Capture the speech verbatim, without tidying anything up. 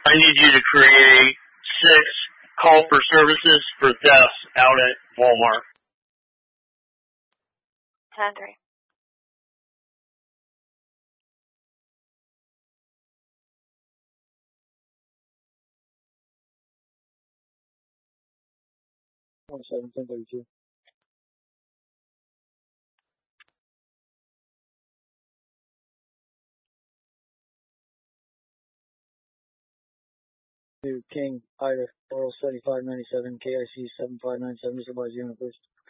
I need you to create six call for services for thefts out at Walmart. ten three. One seven ten thirty two. To King, Ida, Oral seventy five ninety seven, K I C seven five nine seven, supervise unit first.